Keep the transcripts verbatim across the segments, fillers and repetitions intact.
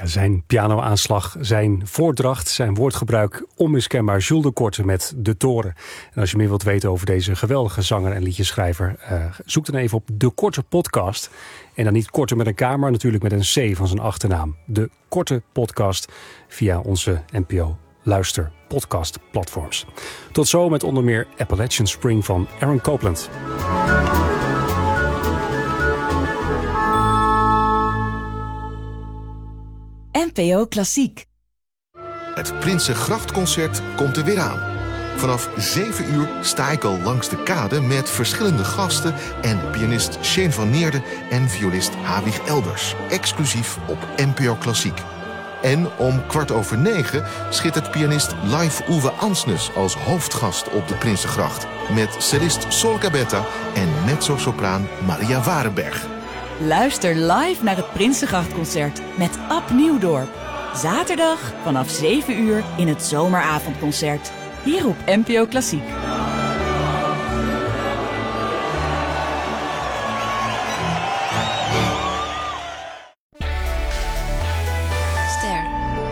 Ja, zijn pianoaanslag, zijn voordracht, zijn woordgebruik, onmiskenbaar Jules de Korte met De Toren. En als je meer wilt weten over deze geweldige zanger en liedjeschrijver, uh, zoek dan even op De Korte Podcast. En dan niet Korte met een K, maar natuurlijk met een C van zijn achternaam. De Korte Podcast via onze N P O Luister podcast platforms. Tot zo met onder meer Appalachian Spring van Aaron Copland. N P O Klassiek. Het Prinsengrachtconcert komt er weer aan. Vanaf zeven uur sta ik al langs de kade met verschillende gasten en pianist Shane van Neerden en violist Hawig Elders, exclusief op N P O Klassiek. En om kwart over negen schittert pianist Live Uwe Ansnes als hoofdgast op de Prinsengracht met cellist Sol Gabetta en mezzo-sopraan Maria Warenberg. Luister live naar het Prinsengrachtconcert met Ab Nieuwdorp. Zaterdag vanaf zeven uur in het zomeravondconcert. Hier op N P O Klassiek. Ster.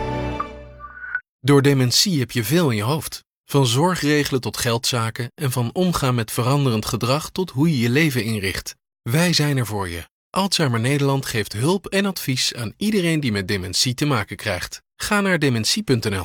Door dementie heb je veel in je hoofd. Van zorgregelen tot geldzaken en van omgaan met veranderend gedrag tot hoe je je leven inricht. Wij zijn er voor je. Alzheimer Nederland geeft hulp en advies aan iedereen die met dementie te maken krijgt. Ga naar dementie punt n l.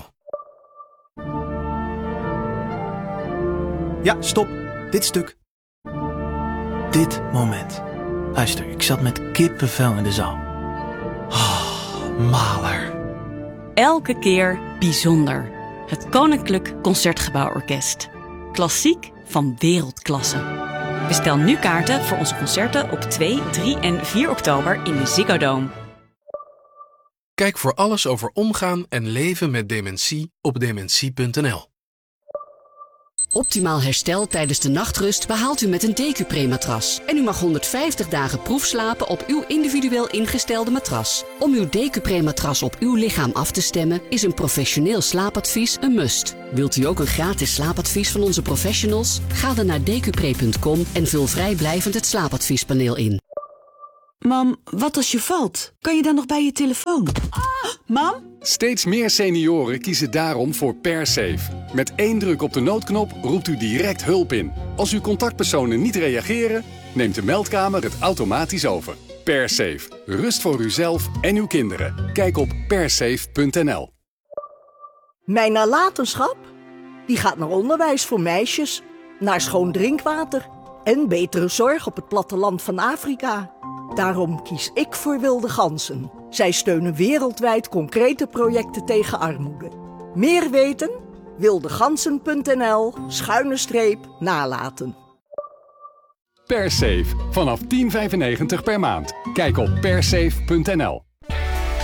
Ja, stop. Dit stuk. Dit moment. Luister, ik zat met kippenvel in de zaal. Oh, maler. Elke keer bijzonder. Het Koninklijk Concertgebouworkest. Klassiek van wereldklasse. Bestel nu kaarten voor onze concerten op twee, drie en vier oktober in de Ziggo Dome. Kijk voor alles over omgaan en leven met dementie op dementie punt n l. Optimaal herstel tijdens de nachtrust behaalt u met een Decupre-matras. En u mag honderdvijftig dagen proefslapen op uw individueel ingestelde matras. Om uw Decupre-matras op uw lichaam af te stemmen is een professioneel slaapadvies een must. Wilt u ook een gratis slaapadvies van onze professionals? Ga dan naar decupre punt com en vul vrijblijvend het slaapadviespaneel in. Mam, wat als je valt? Kan je dan nog bij je telefoon? Ah, mam? Steeds meer senioren kiezen daarom voor PerSafe. Met één druk op de noodknop roept u direct hulp in. Als uw contactpersonen niet reageren, neemt de meldkamer het automatisch over. PerSafe. Rust voor uzelf en uw kinderen. Kijk op persafe punt n l. Mijn nalatenschap? Die gaat naar onderwijs voor meisjes, naar schoon drinkwater en betere zorg op het platteland van Afrika. Daarom kies ik voor Wilde Ganzen. Zij steunen wereldwijd concrete projecten tegen armoede. Meer weten? wildegansen punt n l schuine streep nalaten. PerSafe. Vanaf tien vijfennegentig per maand. Kijk op persafe punt n l.